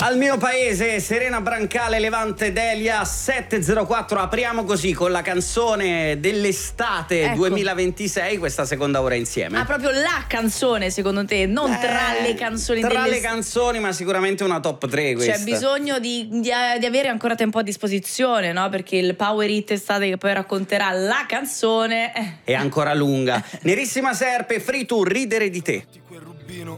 Al mio paese, Serena Brancale, Levante Delia 704. Apriamo così con la canzone dell'estate, ecco, 2026, questa seconda ora insieme. Ah, proprio la canzone secondo te, non tra le canzoni le canzoni, ma sicuramente una top 3 questa. C'è bisogno di avere ancora tempo a disposizione, no? Perché il Power Hit estate che poi racconterà la canzone è ancora lunga. Nerissima Serpe, Free to Ridere di te.